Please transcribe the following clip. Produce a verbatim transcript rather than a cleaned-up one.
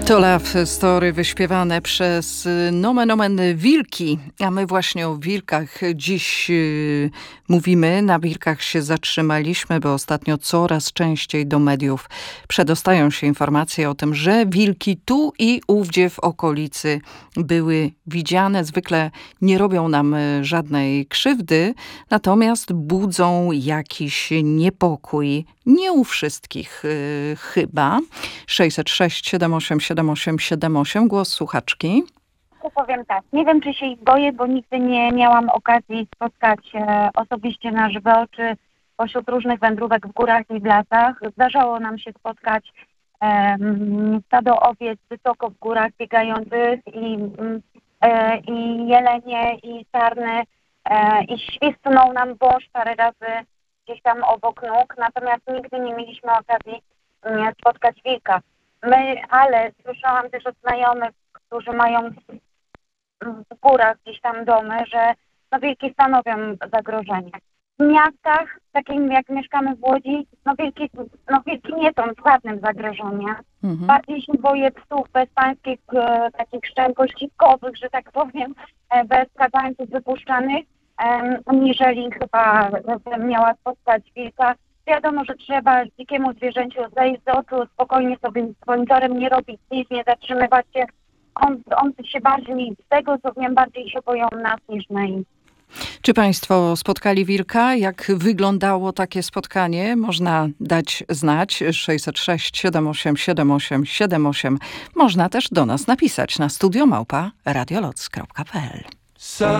To Love Story wyśpiewane przez nomen omen wilki, a my właśnie o wilkach dziś yy, mówimy. Na wilkach się zatrzymaliśmy, bo ostatnio coraz częściej do mediów przedostają się informacje o tym, że wilki tu i ówdzie w okolicy były widziane. Zwykle nie robią nam żadnej krzywdy, natomiast budzą jakiś niepokój. Nie u wszystkich yy, chyba. sześćset sześć siedem osiem siedem osiem siedem osiem. Głos słuchaczki. To powiem tak, nie wiem czy się ich boję, bo nigdy nie miałam okazji spotkać e, osobiście na żywe oczy pośród różnych wędrówek w górach i w lasach. Zdarzało nam się spotkać e, stado owiec wysoko w górach biegających i, e, i jelenie, i sarny, e, i świsnął nam wąż parę razy gdzieś tam obok nóg, natomiast nigdy nie mieliśmy okazji e, spotkać wilka. My, ale słyszałam też od znajomych, którzy mają w górach gdzieś tam domy, że no wilki stanowią zagrożenie. W miastach, takim jak mieszkamy w Łodzi, no wilki, no wilki nie są żadnym zagrożeniem. Mhm. Bardziej się boję psów bezpańskich, e, takich szczękościskowych, że tak powiem, e, bez kagańców wypuszczanych, e, niżeli chyba bym miała spotkać wilka. Wiadomo, że trzeba dzikiemu zwierzęciu zejść z oczu, spokojnie sobie swoim torem nie robić nic, nie zatrzymywać się. On, on się bardziej, z tego co wiem, bardziej się boją nas niż my. Czy państwo spotkali wilka? Jak wyglądało takie spotkanie? Można dać znać. sześćset sześć siedem osiem siedem osiem siedem osiem. Można też do nas napisać na studio małpa radioloc kropka p l.